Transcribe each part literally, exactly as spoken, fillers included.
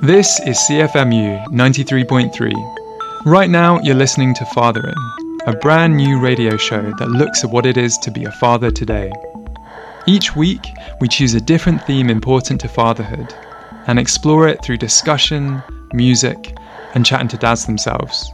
This is C F M U ninety-three point three. Right now, you're listening to Fatherin, a brand new radio show that looks at what it is to be a father today. Each week, we choose a different theme important to fatherhood and explore it through discussion, music, and chatting to dads themselves.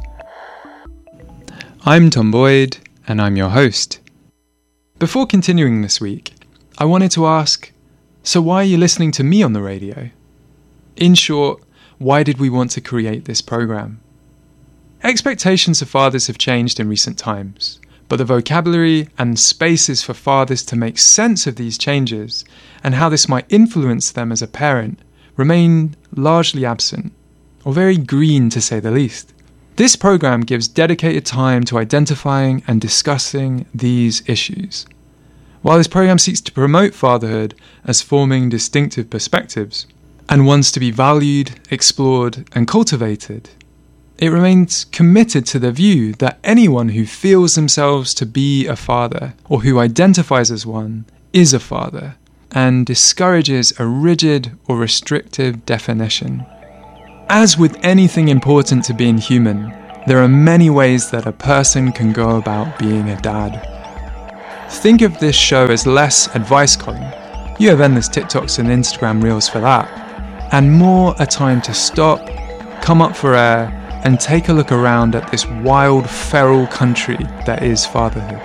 I'm Tom Boyd, and I'm your host. Before continuing this week, I wanted to ask, so why are you listening to me on the radio? In short, why did we want to create this program? Expectations of fathers have changed in recent times, but the vocabulary and spaces for fathers to make sense of these changes and how this might influence them as a parent remain largely absent, or very green to say the least. This program gives dedicated time to identifying and discussing these issues. While this program seeks to promote fatherhood as forming distinctive perspectives, and wants to be valued, explored, and cultivated, it remains committed to the view that anyone who feels themselves to be a father, or who identifies as one, is a father, and discourages a rigid or restrictive definition. As with anything important to being human, there are many ways that a person can go about being a dad. Think of this show as less advice column. You have endless TikToks and Instagram reels for that. And more a time to stop, come up for air, and take a look around at this wild, feral country that is fatherhood.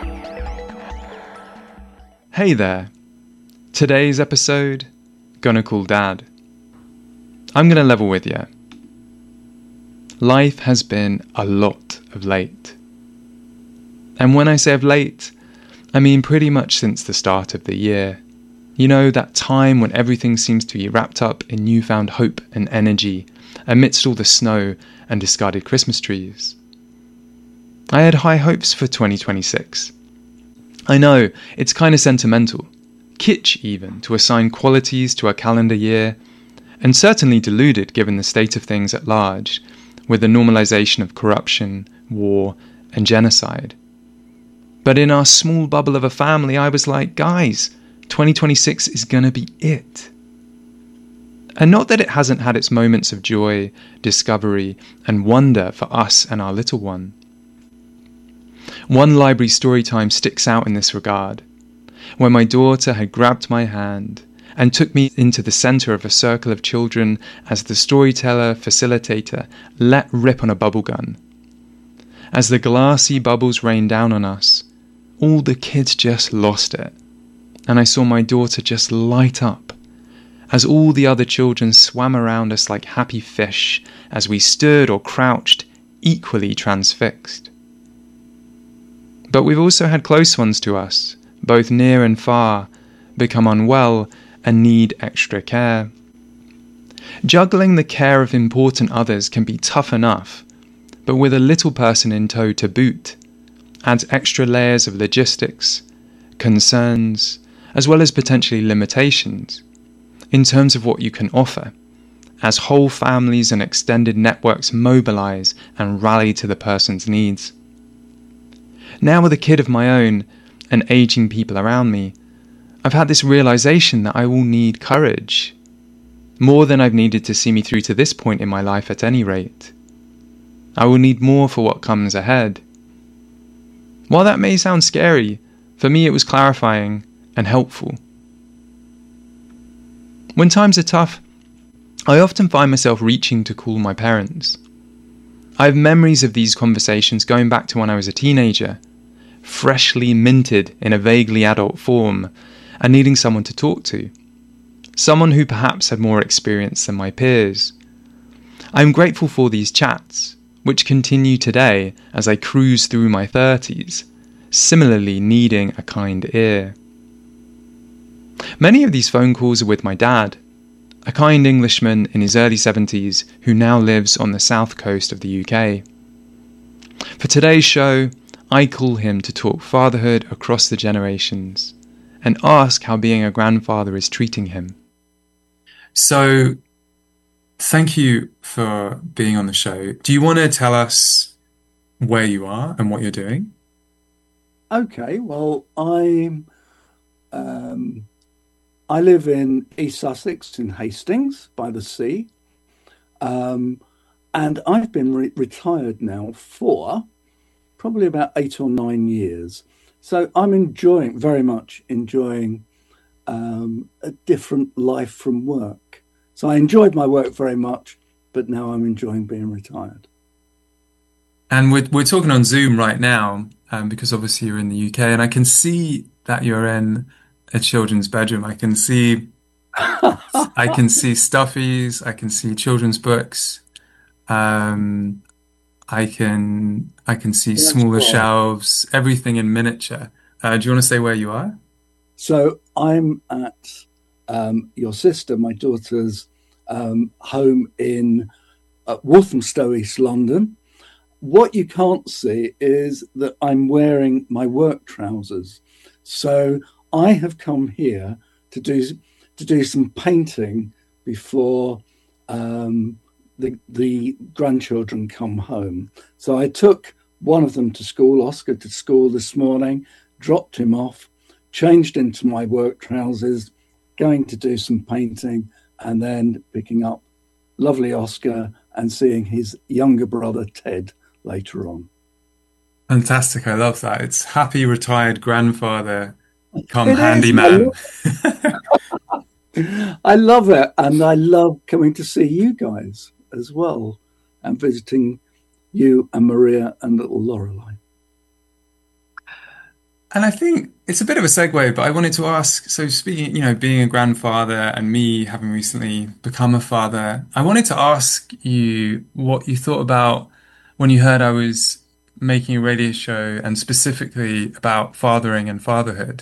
Hey there. Today's episode, gonna call Dad. I'm gonna level with you. Life has been a lot of late. And when I say of late, I mean pretty much since the start of the year. You know, that time when everything seems to be wrapped up in newfound hope and energy amidst all the snow and discarded Christmas trees. I had high hopes for twenty twenty-six. I know, it's kind of sentimental, kitsch even, to assign qualities to a calendar year, and certainly deluded given the state of things at large, with the normalization of corruption, war, and genocide. But in our small bubble of a family, I was like, guys, twenty twenty-six is gonna be it. And not that it hasn't had its moments of joy, discovery, and wonder for us and our little one. One library story time sticks out in this regard, when my daughter had grabbed my hand and took me into the centre of a circle of children as the storyteller facilitator let rip on a bubble gun. As the glassy bubbles rained down on us, all the kids just lost it. And I saw my daughter just light up as all the other children swam around us like happy fish as we stood or crouched, equally transfixed. But we've also had close ones to us, both near and far, become unwell and need extra care. Juggling the care of important others can be tough enough, but with a little person in tow to boot, adds extra layers of logistics, concerns, as well as potentially limitations, in terms of what you can offer, as whole families and extended networks mobilize and rally to the person's needs. Now with a kid of my own and aging people around me, I've had this realization that I will need courage, more than I've needed to see me through to this point in my life at any rate. I will need more for what comes ahead. While that may sound scary, for me it was clarifying and helpful. When times are tough, I often find myself reaching to call my parents. I have memories of these conversations going back to when I was a teenager, freshly minted in a vaguely adult form, and needing someone to talk to. Someone who perhaps had more experience than my peers. I am grateful for these chats, which continue today as I cruise through my thirties, similarly needing a kind ear. Many of these phone calls are with my dad, a kind Englishman in his early seventies who now lives on the south coast of the U K. For today's show, I call him to talk fatherhood across the generations and ask how being a grandfather is treating him. So, thank you for being on the show. Do you want to tell us where you are and what you're doing? Okay, well, I'm um, I live in East Sussex in Hastings by the sea. Um, and I've been re- retired now for probably about eight or nine years. So I'm enjoying, very much enjoying um, a different life from work. So I enjoyed my work very much, but now I'm enjoying being retired. And we're we're talking on Zoom right now, um, because obviously you're in the U K, and I can see that you're in a children's bedroom. I can see I can see stuffies, I can see children's books. Um, I can I can see That's smaller right. shelves, everything in miniature. Uh, do you want to say where you are? So I'm at um, your sister, my daughter's um, home in uh, Walthamstow, East London. What you can't see is that I'm wearing my work trousers. So I have come here to do to do some painting before um, the the grandchildren come home. So I took one of them to school, Oscar, to school this morning, dropped him off, changed into my work trousers, going to do some painting, and then picking up lovely Oscar and seeing his younger brother Ted later on. Fantastic. I love that. It's happy retired grandfather come It is. handyman. I love it. And I love coming to see you guys as well and visiting you and Maria and little Lorelei. And I think it's a bit of a segue, but I wanted to ask, so speaking, you know, being a grandfather and me having recently become a father, I wanted to ask you what you thought about when you heard I was making a radio show and specifically about fathering and fatherhood.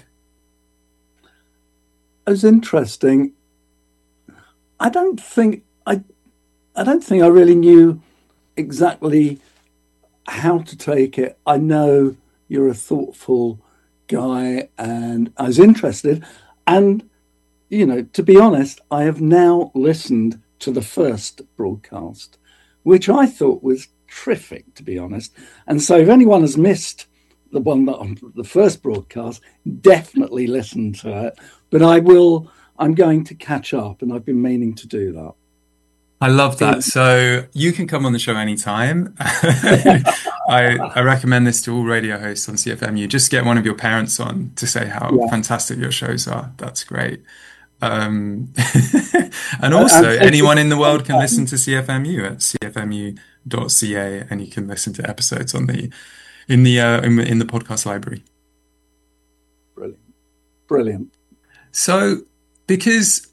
It was interesting. I don't think I I don't think I really knew exactly how to take it. I know you're a thoughtful guy and I was interested. And, you know, to be honest, I have now listened to the first broadcast, which I thought was terrific, to be honest. And so if anyone has missed the one that on the first broadcast, definitely listen to it. But I will, I'm going to catch up and I've been meaning to do that. I love So, that. So you can come on the show anytime. I I recommend this to all radio hosts on C F M U. Just get one of your parents on to say how yeah. fantastic your shows are. That's great. Um, and And, also, and anyone in the world can listen to C F M U at c f m u dot c a, and you can listen to episodes on the in the uh, in, in the podcast library. brilliant. Brilliant. So, because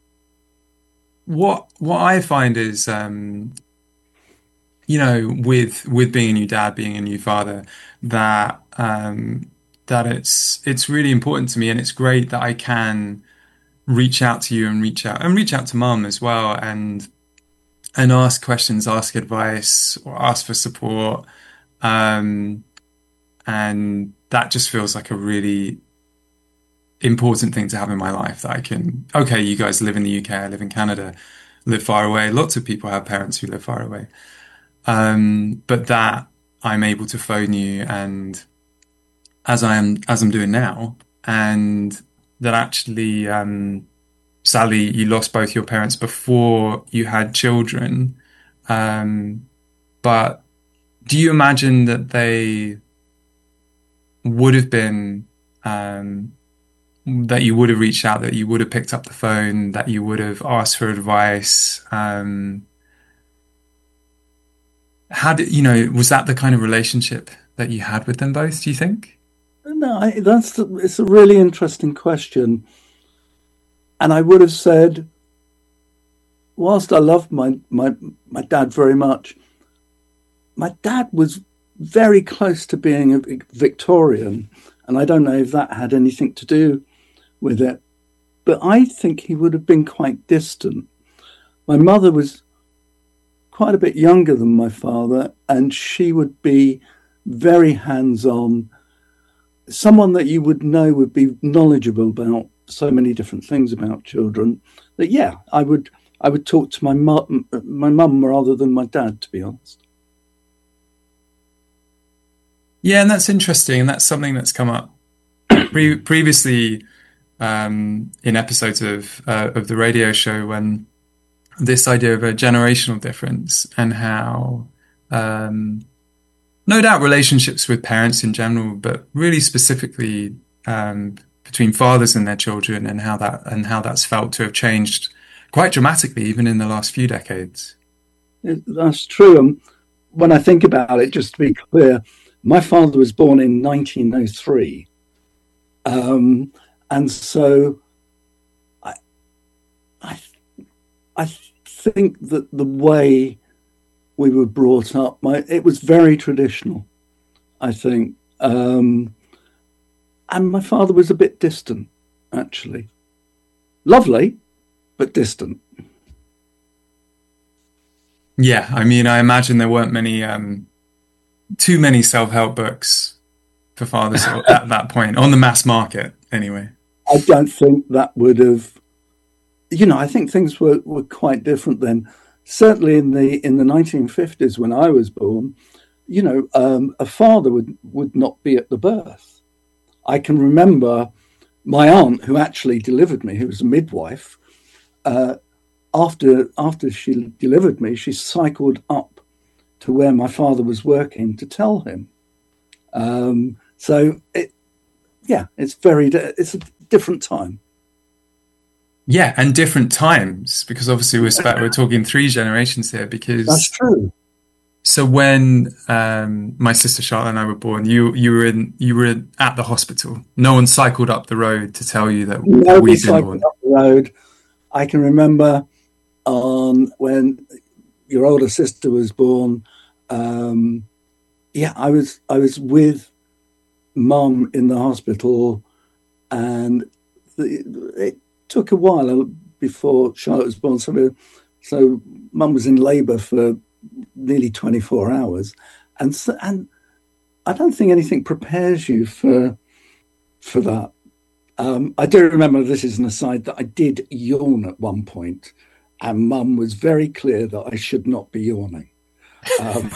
what what I find is, um, you know, with with being a new dad, being a new father, that um, that it's it's really important to me, and it's great that I can reach out to you and reach out and reach out to mum as well, and and ask questions, ask advice, or ask for support. Um, and that just feels like a really important thing to have in my life that I can, okay, you guys live in the U K, I live in Canada, live far away. Lots of people have parents who live far away. Um, but that I'm able to phone you and as I am, as I'm doing now, and that actually, um, Sally, you lost both your parents before you had children. Um, but do you imagine that they would have been, um, that you would have reached out, that you would have picked up the phone, that you would have asked for advice? Um, how did, you know, was that the kind of relationship that you had with them both, do you think? No, I, that's the, it's a really interesting question. And I would have said, whilst I loved my, my, my dad very much, my dad was very close to being a Victorian. And I don't know if that had anything to do with it, but I think he would have been quite distant. My mother was quite a bit younger than my father, and she would be very hands-on, someone that you would know would be knowledgeable about so many different things about children. That yeah, I would I would talk to my mum, my mum rather than my dad, to be honest. Yeah, and that's interesting, and that's something that's come up pre previously um, in episodes of uh, of the radio show when this idea of a generational difference and how, um, no doubt relationships with parents in general, but really specifically um, between fathers and their children, and how that and how that's felt to have changed quite dramatically, even in the last few decades. That's true. And when I think about it, just to be clear, my father was born in nineteen oh three. Um, and so I, I, I think that the way we were brought up, my, it was very traditional, I think. Um, and my father was a bit distant, actually. Lovely, but distant. Yeah, I mean, I imagine there weren't many, um, too many self-help books for fathers at that point, on the mass market, anyway. I don't think that would have, you know, I think things were, were quite different then. Certainly in the in the nineteen fifties, when I was born, you know, um, a father would, would not be at the birth. I can remember my aunt, who actually delivered me, who was a midwife, uh, after after she delivered me, she cycled up to where my father was working to tell him. Um, so, it, yeah, it's very it's a different time. Yeah, and different times, because obviously we're sp- we're talking three generations here. Because that's true. So when um, my sister Charlotte and I were born, you you were in you were at the hospital. No one cycled up the road to tell you that Nobody we'd been cycled born. up the road. I can remember on when your older sister was born. Um, yeah, I was I was with Mum in the hospital, and the, it took a while before Charlotte was born. So, so Mum was in labour for nearly twenty-four hours, and so, and I don't think anything prepares you for for that. Um, I do remember, this is an aside, that I did yawn at one point, and Mum was very clear that I should not be yawning. Um,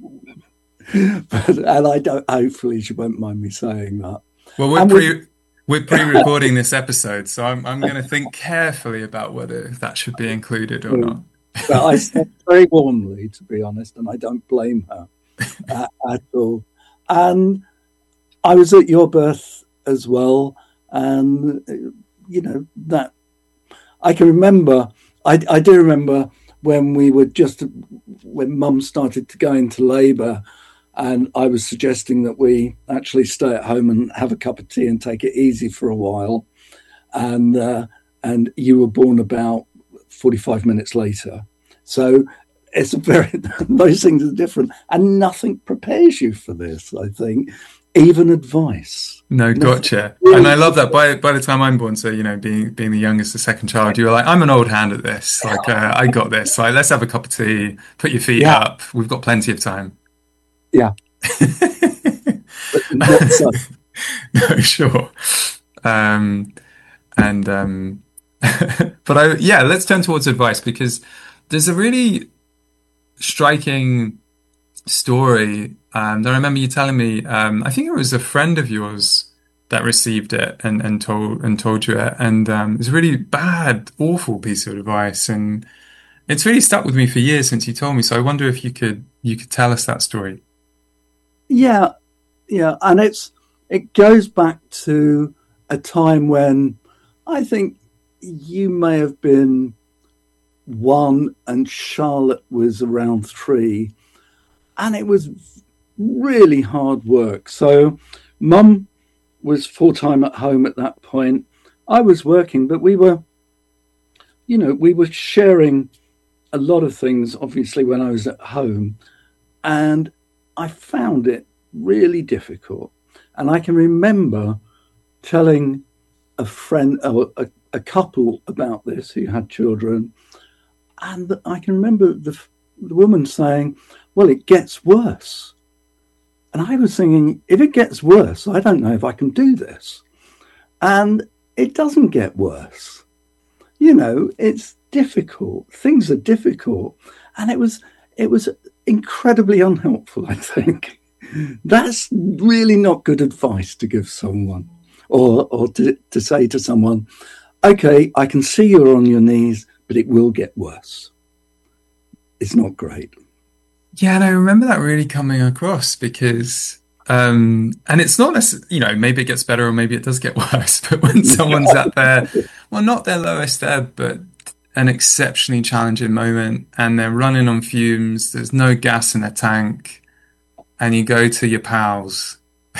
but, and I don't. Hopefully, she won't mind me saying that. Well, we're pre we're pre-recording this episode, so I'm I'm going to think carefully about whether that should be included or not. But I said very warmly, to be honest, and I don't blame her uh, at all. And I was at your birth as well, and you know that I can remember. I, I do remember when we were just when Mum started to go into labour, and I was suggesting that we actually stay at home and have a cup of tea and take it easy for a while, and uh, and you were born about forty-five minutes later. So it's a very, those things are different, and nothing prepares you for this, I think, even advice. No, gotcha. And I love that by by the time I'm born, so, you know, being being the youngest, the second child, you were like, I'm an old hand at this. Like, uh, I got this. Like, let's have a cup of tea, put your feet yeah. up. We've got plenty of time. Yeah. But not so. No, sure. Um, and, um, but I, yeah, let's turn towards advice, because there's a really striking story um, that I remember you telling me. Um, I think it was a friend of yours that received it and, and told and told you it, and um, it was a really bad, awful piece of advice, and it's really stuck with me for years since you told me. So I wonder if you could you could tell us that story. Yeah, yeah, and it's it goes back to a time when I think you may have been one and Charlotte was around three, and it was really hard work. So Mum was full-time at home at that point. I was working, but we were, you know, we were sharing a lot of things, obviously, when I was at home, and I found it really difficult. And I can remember telling a friend, or a, a couple about this who had children, and I can remember the, the woman saying, well, it gets worse. And I was thinking, if it gets worse, I don't know if I can do this. And it doesn't get worse. You know, it's difficult. Things are difficult. And it was it was incredibly unhelpful, I think. That's really not good advice to give someone, or, or to, to say to someone, okay, I can see you're on your knees, but it will get worse. It's not great. Yeah, and I remember that really coming across because, um, and it's not necessarily, you know, maybe it gets better or maybe it does get worse, but when someone's at their, well, not their lowest ebb, but an exceptionally challenging moment and they're running on fumes, there's no gas in their tank, and you go to your pals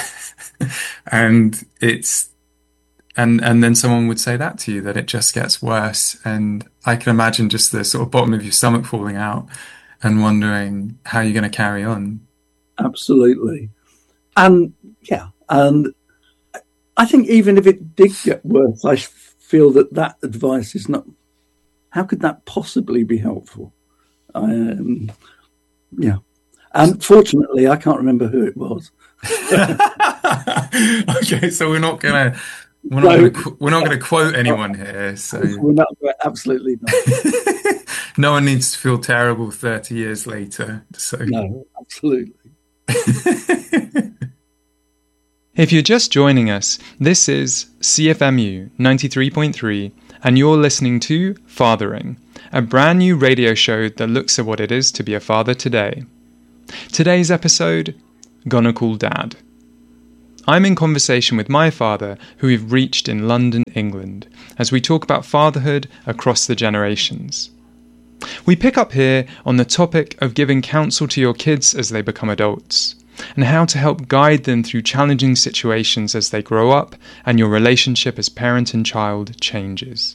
and it's, and, and then someone would say that to you, that it just gets worse. And I can imagine just the sort of bottom of your stomach falling out and wondering how you're going to carry on. Absolutely. And yeah, and I think even if it did get worse, I feel that that advice is not, how could that possibly be helpful? Um, yeah. And fortunately, I can't remember who it was. Okay, so we're not going to, we're not No. going to, we're not going to quote anyone here. So We're not, we're absolutely not. no one needs to feel terrible thirty years later. So No, absolutely. If you're just joining us, this is C F M U ninety-three point three, and you're listening to Fathering, a brand new radio show that looks at what it is to be a father today. Today's episode, Gonna Call Dad. I'm in conversation with my father, who we've reached in London, England, as we talk about fatherhood across the generations. We pick up here on the topic of giving counsel to your kids as they become adults, and how to help guide them through challenging situations as they grow up and your relationship as parent and child changes.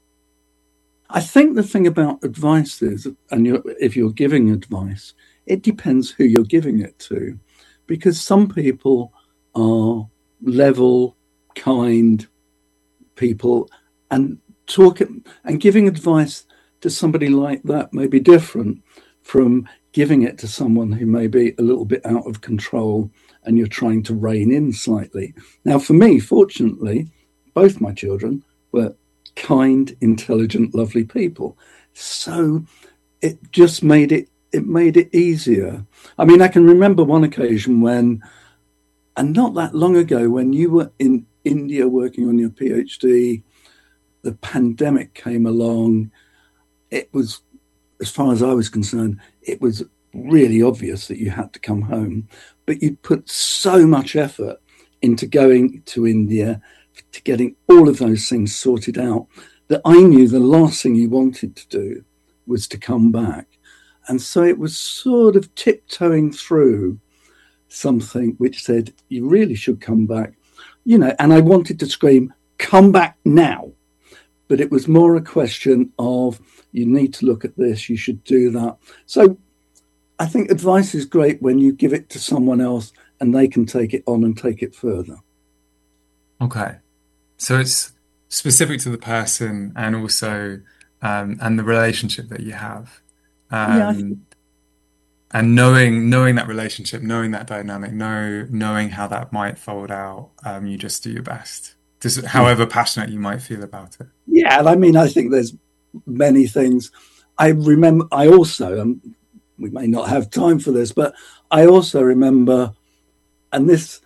I think the thing about advice is, and you're, if you're giving advice, it depends who you're giving it to, because some people are level, kind people, and talking and giving advice to somebody like that may be different from giving it to someone who may be a little bit out of control and you're trying to rein in slightly. Now, for me, fortunately, both my children were kind, intelligent, lovely people. So it just made it, it made it easier. I mean, I can remember one occasion when, and not that long ago, when you were in India working on your PhD, the pandemic came along. It was, as far as I was concerned, it was really obvious that you had to come home. But you put so much effort into going to India, to getting all of those things sorted out, that I knew the last thing you wanted to do was to come back. And so it was sort of tiptoeing through something which said, you really should come back. You know, and I wanted to scream, come back now. But it was more a question of, you need to look at this, you should do that. So I think advice is great when you give it to someone else and they can take it on and take it further. Okay. So it's specific to the person and also, um, and the relationship that you have. Um, Yeah, I think- and knowing, knowing that relationship, knowing that dynamic, know, knowing how that might fold out, um, you just do your best. Just however passionate you might feel about it. Yeah, and I mean, I think there's many things. I remember, I also, um, we may not have time for this, but I also remember, and this,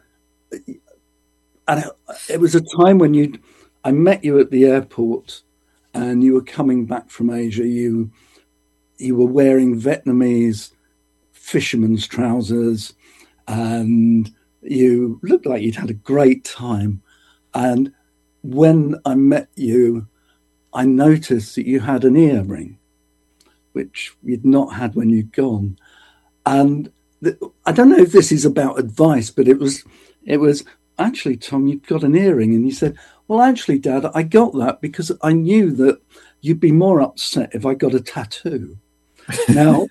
and it was a time when you, I met you at the airport and you were coming back from Asia. You, you were wearing Vietnamese fisherman's trousers and you looked like you'd had a great time. And when I met you, I noticed that you had an earring, which you'd not had when you'd gone. And th- I don't know if this is about advice, but it was, it was actually, Tom, you've got an earring. And you said, well, actually, Dad, I got that because I knew that you'd be more upset if I got a tattoo. Now,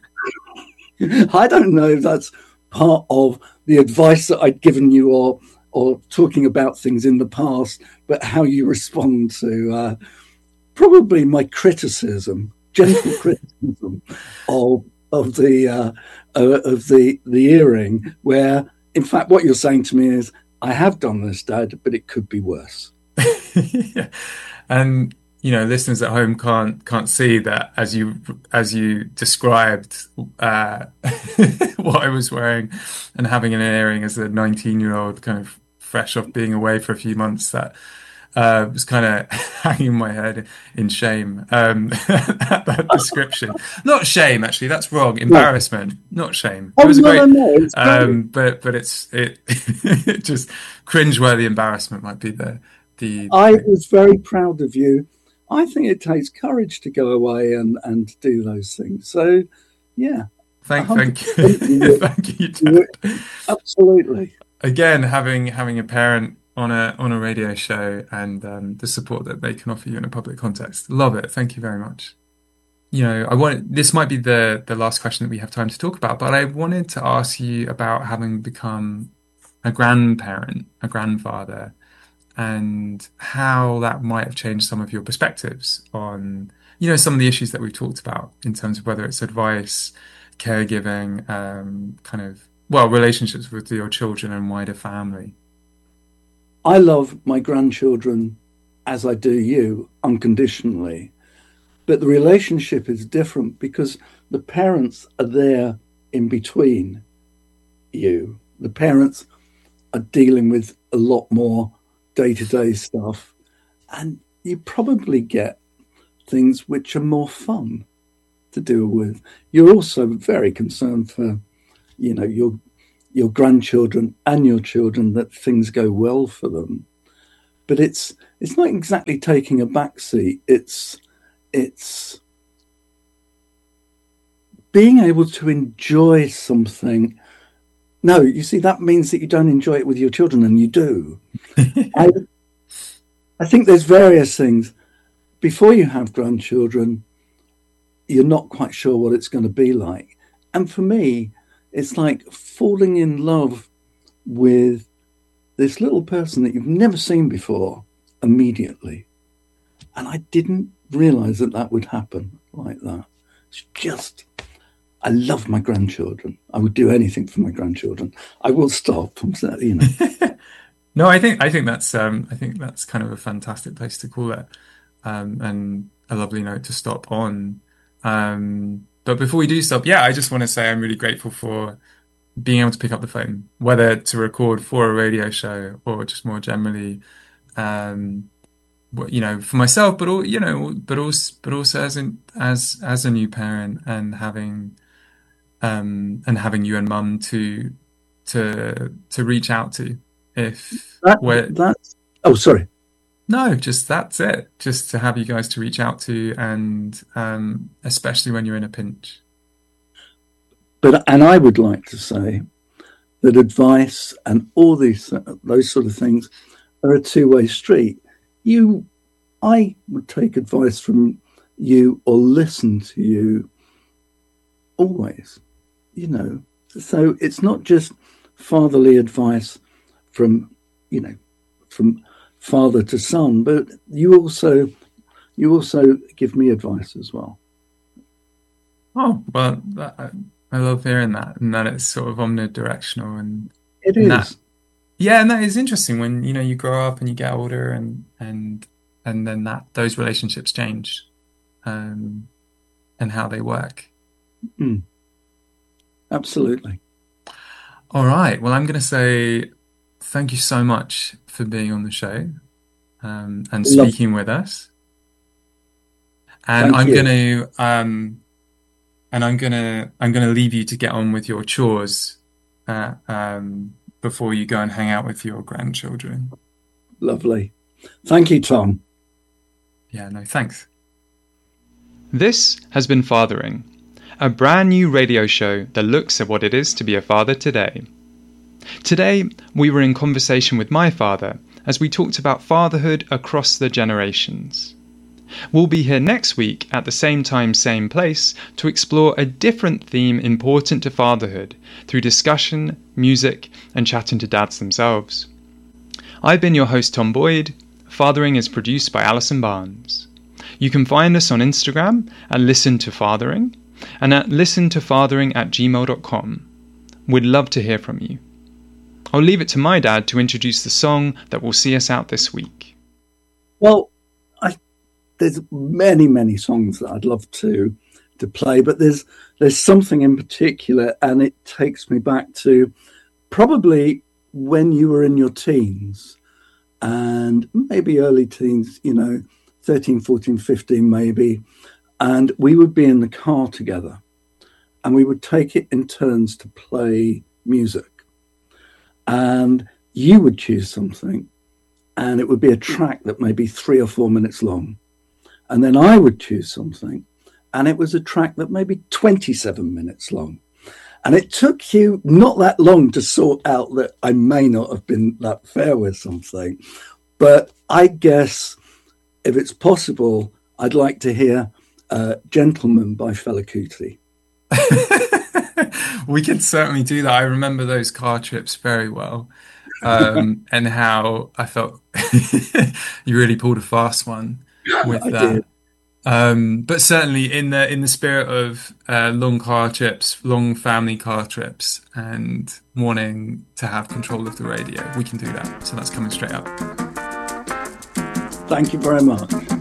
I don't know if that's part of the advice that I'd given you or or talking about things in the past, but how you respond to uh, probably my criticism, gentle criticism of of the uh, uh, of the the earring. Where, in fact, what you're saying to me is, I have done this, Dad, but it could be worse. Yeah. And you know, listeners at home can't can't see that as you as you described uh, what I was wearing and having an earring as a nineteen year old, kind of fresh off being away for a few months. That Uh, was kind of hanging my head in shame um, at that description. Not shame, actually. That's wrong. No. Embarrassment, not shame. Oh, It was a no, no, great, no. It's great. um, but but it's it, it just cringeworthy embarrassment might be the the I thing. was very proud of you. I think it takes courage to go away and, and do those things. So, yeah, Thank thank you, one hundred percent you were, thank you, you were, Dad. absolutely. Again, having having a parent on a on a radio show and um, the support that they can offer you in a public context, love it. Thank you very much. You know, I want this might be the the last question that we have time to talk about, but I wanted to ask you about having become a grandparent, a grandfather, and how that might have changed some of your perspectives on, you know, some of the issues that we've talked about in terms of whether it's advice, caregiving, um, kind of, well, relationships with your children and wider family. I love my grandchildren as I do you unconditionally, but the relationship is different because the parents are there in between you. The parents are dealing with a lot more day-to-day stuff, and you probably get things which are more fun to deal with. You're also very concerned for, you know, your your grandchildren and your children, that things go well for them. But it's it's not exactly taking a back seat. It's it's being able to enjoy something. No, you see, that means that you don't enjoy it with your children, and you do. I, I think there's various things. Before you have grandchildren, you're not quite sure what it's going to be like. And for me, it's like falling in love with this little person that you've never seen before immediately. And I didn't realize that that would happen like that. It's just, I love my grandchildren. I would do anything for my grandchildren. I will stop. You know. No, I think I think that's um, I think that's kind of a fantastic place to call it, um, and a lovely note to stop on. Um, but before we do stop, yeah, I just want to say I'm really grateful for being able to pick up the phone, whether to record for a radio show or just more generally, um, you know, for myself, but all, you know, but also, but also as an as as a new parent and having, um, and having you and Mum to to to reach out to if That, we're that's, oh, sorry. no, just that's it. Just to have you guys to reach out to, and um, especially when you're in a pinch. But, and I would like to say that advice and all these, those sort of things are a two-way street. You, I would take advice from you or listen to you always, you know. So it's not just fatherly advice from, you know, from father to son, but you also, you also give me advice as well. Oh, well, that, I love hearing that, and that it's sort of omnidirectional, and It and is. that, yeah, and that is interesting when, you know, you grow up and you get older, and and and then that those relationships change, um, and how they work. Mm. Absolutely. All right. Well, I'm going to say thank you so much for being on the show, um, and Love. speaking with us. And Thank I'm you. going to um, and I'm gonna I'm gonna leave you to get on with your chores uh, um, before you go and hang out with your grandchildren. Lovely. Thank you, Tom. Yeah, no, thanks. This has been Fathering, a brand new radio show that looks at what it is to be a father today. Today, we were in conversation with my father as we talked about fatherhood across the generations. We'll be here next week at the same time, same place to explore a different theme important to fatherhood through discussion, music, and chatting to dads themselves. I've been your host, Tom Boyd. Fathering is produced by Alison Barnes. You can find us on Instagram at Listen to Fathering and at listen to fathering at gmail dot com. We'd love to hear from you. I'll leave it to my dad to introduce the song that will see us out this week. Well, I, there's many, many songs that I'd love to to play, but there's there's something in particular, and it takes me back to probably when you were in your teens. and maybe early teens, you know, thirteen, fourteen, fifteen maybe. And we would be in the car together and we would take it in turns to play music. And you would choose something and it would be a track that may be three or four minutes long. And then I would choose something and it was a track that may be twenty-seven minutes long. And it took you not that long to sort out that I may not have been that fair with something. But I guess if it's possible, I'd like to hear uh, Gentleman by Fela Kuti. We could certainly do that. I remember those car trips very well. Um, and how I felt you really pulled a fast one with I that. did. Um, but certainly in the in the spirit of uh, long car trips, long family car trips, and wanting to have control of the radio, we can do that. So that's coming straight up. Thank you very much.